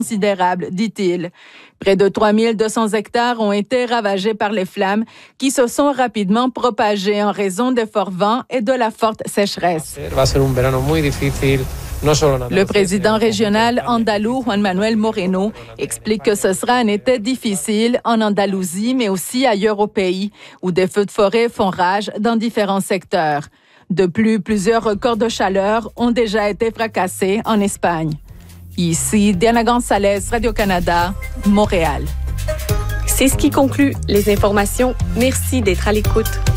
considérable, dit-il. Près de 3200 hectares ont été ravagés par les flammes qui se sont rapidement propagées en raison des forts vents et de la forte sécheresse. Le président régional andalou, Juan Manuel Moreno, explique que ce sera un été difficile en Andalousie, mais aussi ailleurs au pays, où des feux de forêt font rage dans différents secteurs. De plus, plusieurs records de chaleur ont déjà été fracassés en Espagne. Ici, Diana Gonzalez, Radio-Canada, Montréal. C'est ce qui conclut les informations. Merci d'être à l'écoute.